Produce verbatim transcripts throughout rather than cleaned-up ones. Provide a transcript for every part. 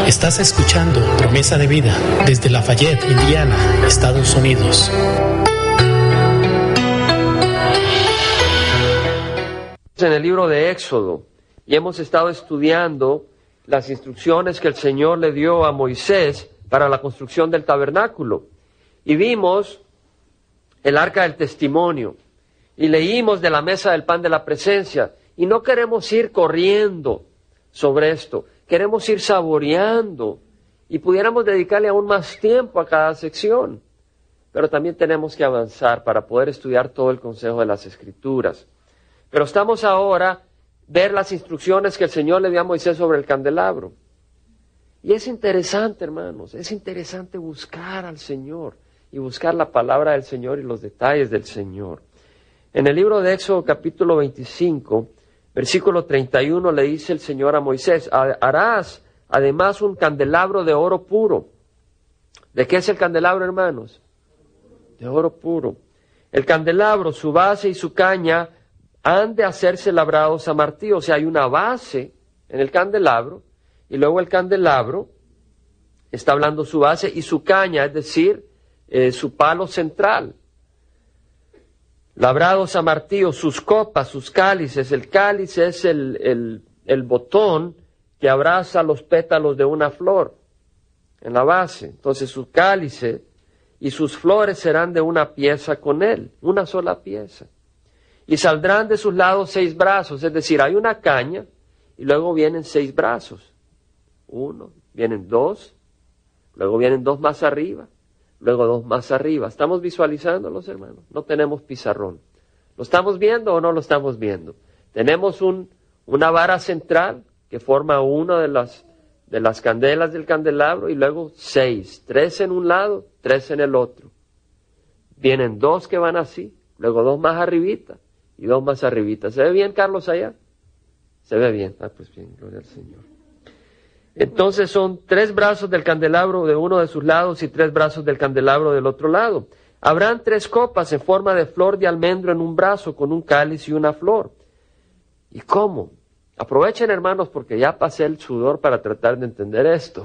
Estás escuchando Promesa de Vida desde Lafayette, Indiana, Estados Unidos. En el libro de Éxodo, y hemos estado estudiando las instrucciones que el Señor le dio a Moisés para la construcción del tabernáculo. Y vimos el arca del testimonio, y leímos de la mesa del pan de la presencia, y no queremos ir corriendo sobre esto, queremos ir saboreando, y pudiéramos dedicarle aún más tiempo a cada sección, pero también tenemos que avanzar para poder estudiar todo el consejo de las Escrituras. Pero estamos ahora ver las instrucciones que el Señor le dio a Moisés sobre el candelabro. Y es interesante, hermanos, es interesante buscar al Señor y buscar la palabra del Señor y los detalles del Señor. En el libro de Éxodo capítulo veinticinco, versículo treinta y uno, le dice el Señor a Moisés: harás además un candelabro de oro puro. ¿De qué es el candelabro, hermanos? De oro puro. El candelabro, su base y su caña han de hacerse labrados a martillo. O sea, hay una base en el candelabro, y luego el candelabro está hablando su base y su caña, es decir, eh, su palo central. Labrados a martillo, sus copas, sus cálices. El cáliz es el, el, el botón que abraza los pétalos de una flor en la base. Entonces su cálice y sus flores serán de una pieza con él, una sola pieza. Y saldrán de sus lados seis brazos, es decir, hay una caña y luego vienen seis brazos. Uno, vienen dos, luego vienen dos más arriba, luego dos más arriba. ¿Estamos visualizando, los hermanos? No tenemos pizarrón. ¿Lo estamos viendo o no lo estamos viendo? Tenemos un, una vara central que forma una de las, de las candelas del candelabro, y luego seis, tres en un lado, tres en el otro. Vienen dos que van así, luego dos más arribita y dos más arribita. ¿Se ve bien, Carlos, allá? Se ve bien. Ah, pues bien, gloria al Señor. Entonces son tres brazos del candelabro de uno de sus lados y tres brazos del candelabro del otro lado. Habrán tres copas en forma de flor de almendro en un brazo, con un cáliz y una flor. ¿Y cómo? Aprovechen, hermanos, porque ya pasé el sudor para tratar de entender esto.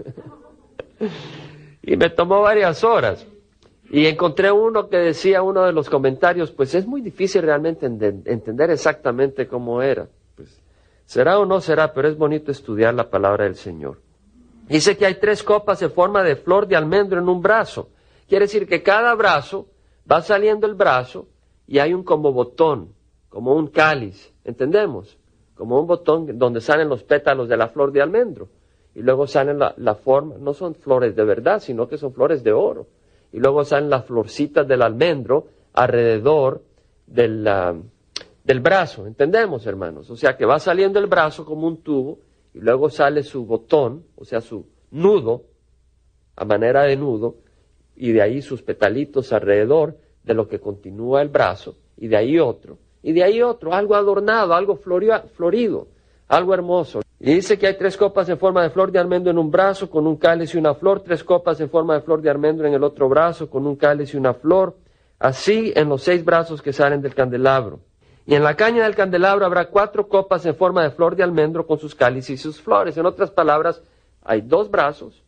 Y me tomó varias horas. Y encontré uno que decía, uno de los comentarios, pues es muy difícil realmente entender exactamente cómo era. Pues será o no será, pero es bonito estudiar la palabra del Señor. Dice que hay tres copas en forma de flor de almendro en un brazo. Quiere decir que cada brazo, va saliendo el brazo y hay un como botón, como un cáliz, ¿entendemos? Como un botón donde salen los pétalos de la flor de almendro. Y luego salen la, la forma, no son flores de verdad, sino que son flores de oro. Y luego salen las florcitas del almendro alrededor del, uh, del brazo. ¿Entendemos, hermanos? O sea que va saliendo el brazo como un tubo, y luego sale su botón, o sea, su nudo, a manera de nudo, y de ahí sus petalitos alrededor de lo que continúa el brazo, y de ahí otro, y de ahí otro, algo adornado, algo florido, algo hermoso. Y dice que hay tres copas en forma de flor de almendro en un brazo, con un cáliz y una flor, tres copas en forma de flor de almendro en el otro brazo, con un cáliz y una flor, así en los seis brazos que salen del candelabro. Y en la caña del candelabro habrá cuatro copas en forma de flor de almendro con sus cálices y sus flores. En otras palabras, hay dos brazos,